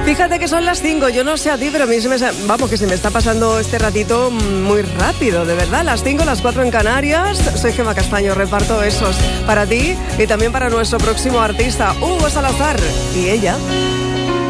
Fíjate que son las 5, yo no sé a ti, pero a mí que se me está pasando este ratito muy rápido, de verdad. Las 5, las 4 en Canarias. Soy Gemma Castaño, reparto besos para ti y también para nuestro próximo artista, Hugo Salazar. Y ella...